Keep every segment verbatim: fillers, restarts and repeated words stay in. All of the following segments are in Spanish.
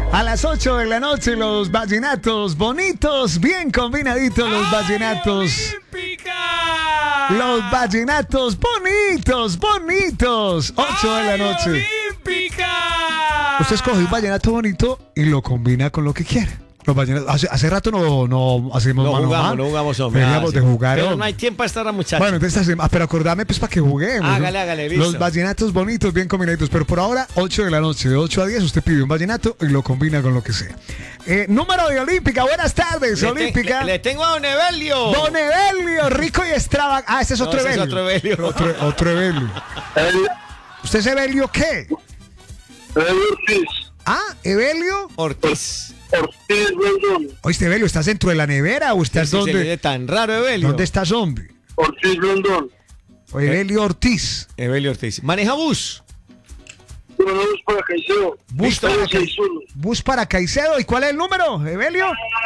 A las ocho de la noche los vallenatos bonitos, bien combinaditos los vallenatos. ¡Olímpica! Los vallenatos bonitos, bonitos. ocho de la noche. ¡Olímpica! Usted escoge un vallenato bonito y lo combina con lo que quiera. Los vallenatos, hace, hace rato no, no hacemos No mano a jugamos, mano. no jugamos, hombre. Veníamos Ah, de sí. jugar. Pero hombre. no hay tiempo para estar a muchachos. Bueno, entonces hacemos, ah, pero acordame pues para que juguemos. Hágale, ¿no? hágale, listo. Los vallenatos bonitos, bien combinaditos. Pero por ahora, ocho de la noche, de ocho a diez, usted pide un vallenato y lo combina con lo que sea. Eh, número de Olímpica, buenas tardes, Le te- Olímpica. Le, le tengo a Don Evelio. Don Evelio, rico y extravagante. Ah, este es No, otro ese es Evelio. otro Evelio. Otro, otro Evelio. ¿Usted es Evelio qué? Ortiz. Ah, Evelio. Ortiz. Ortiz Rondón. Oíste, Evelio, ¿estás dentro de la nevera o estás Sí, sí, se le dónde? ve tan raro, Evelio. ¿Dónde estás, hombre? Ortiz Rondón. O Evelio Ortiz. Evelio Ortiz. ¿Maneja bus? Vamos para Caicedo. Bus Listo. para, cero seis uno. bus para Caicedo. ¿Y cuál es el número, Evelio?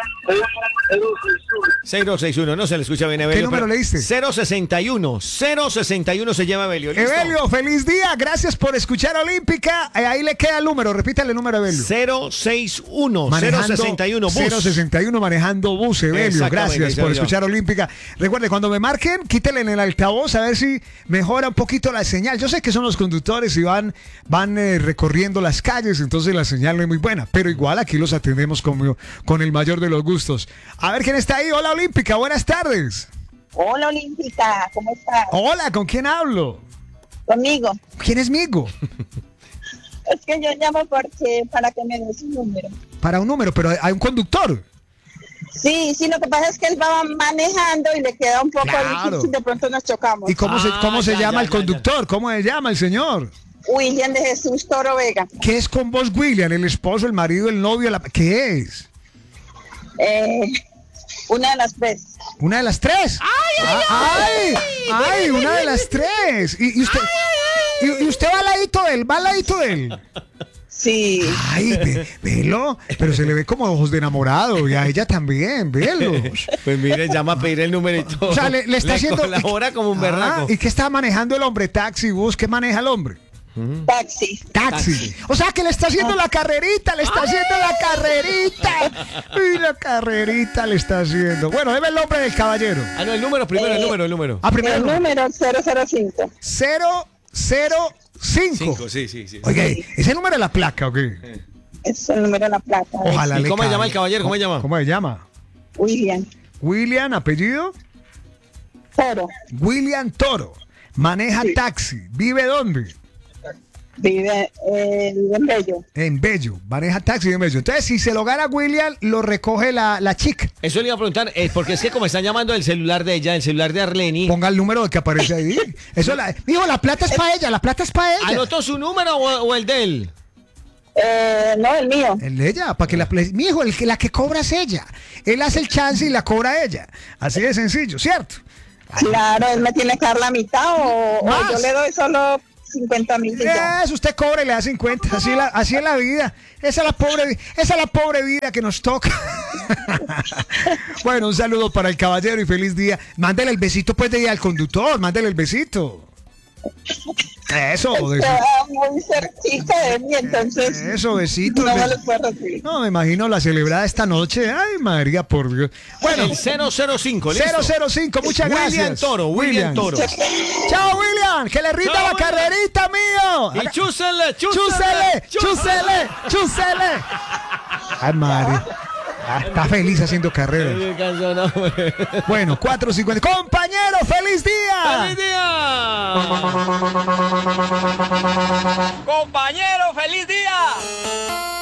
cero seis uno, no se le escucha bien, Evelio. número pero le diste? cero sesenta y uno. cero sesenta y uno se llama Evelio. ¿Listo? Evelio, feliz día. Gracias por escuchar Olímpica. Eh, ahí le queda el número. Repítale el número, Evelio. cero seis uno. cero Manejando- sesenta y uno. Bus. cero sesenta y uno manejando bus, Evelio. Exactamente, Gracias por señor. escuchar Olímpica. Recuerde, cuando me marquen, quítenle en el altavoz a ver si mejora un poquito la señal. Yo sé que son los conductores y van, van eh, recorriendo las calles, entonces la señal no es muy buena. Pero igual aquí los atendemos con, con el mayor de los gustos. A ver quién está ahí. Hola, Olímpica. Buenas tardes. Hola Olímpica, ¿cómo estás? Hola, ¿con quién hablo? Conmigo. ¿Quién es Migo? Es que yo llamo porque para que me des un número. Para un número, pero hay un conductor. Sí, sí, lo que pasa es que él va manejando y le queda un poco Claro. difícil, de pronto nos chocamos. ¿Y cómo se, Ah, cómo se ya, llama ya, el ya, conductor? ¿Cómo se llama el señor? William de Jesús Toro Vega. ¿Qué es con vos, William? ¿El esposo, el marido, el novio? La... ¿Qué es? Eh, una de las tres. ¿Una de las tres? ¡Ay, ay, ay! ¡Ay, una de las tres! ¿Y, y usted, y, y usted va al ladito de él? ¿Va al ladito de él? Sí. ¡Ay, ve- velo! Pero se le ve como ojos de enamorado y a ella también, velo. Pues mire, llama a pedir el numerito. O sea, le, le está haciendo... colabora como un Ah, berraco. ¿y qué está manejando el hombre? ¿Taxi, bus? ¿Qué maneja el hombre? Taxi. Taxi. Taxi. O sea que le está haciendo la carrerita, le está haciendo la carrerita. Y la carrerita le está haciendo. Bueno, debe el nombre del caballero. Ah, no, el número, primero el número, el número. Ah, primero El el número. número cero cero cinco. cero cero cinco. Cinco, sí, sí, sí. Oiga, ¿ese número de la placa o qué? Es el número de la plata. Ojalá ¿Y le cómo se caiga. llama el caballero? ¿Cómo se llama? ¿Cómo se llama? William William, apellido. Toro. William Toro. Maneja Sí. taxi. ¿Vive dónde? Vive eh, en Bello. En Bello. Maneja taxi en Bello. Entonces, si se lo gana William, lo recoge la, la chica. Eso le iba a preguntar, eh, porque es que como están llamando el celular de ella, el celular de Arleni, Ponga el número que aparece ahí. Eso la, mijo, la plata es para ella, la plata es para ella. ¿anotó su número o, o el de él? Eh, no, el mío. El de ella, para que la mi hijo, el que la que cobra es ella. Él hace el chance y la cobra ella. Así de sencillo, ¿cierto? Claro, él me tiene que dar la mitad o, o Más. yo le doy solo cincuenta mil y ya. Eso usted cobra y le da cincuenta. Así, la, así es la vida. Esa es la pobre, vi- esa es la pobre vida que nos toca. Bueno, un saludo para el caballero y feliz día. Mándele el besito pues de ahí al conductor, mándele el besito. Eso, besito. Está muy cerquita de mí, entonces Eso, besitos. no me bes- lo puedo recibir. No, me imagino la celebrada esta noche. Ay, María, por Dios. Bueno, El cero cero cinco, ¿listo? cero cero cinco, muchas William gracias. Toro, William Toro. Chao, William. Que le rinda Chao, la William. carrerita, mío. Y chúsele, Chúsele, chúsele, chúsele. Ay, María. Ah, está feliz haciendo carrera. Bueno, cuatro cincuenta. Compañero, feliz día. ¡Feliz día! Compañero, feliz día.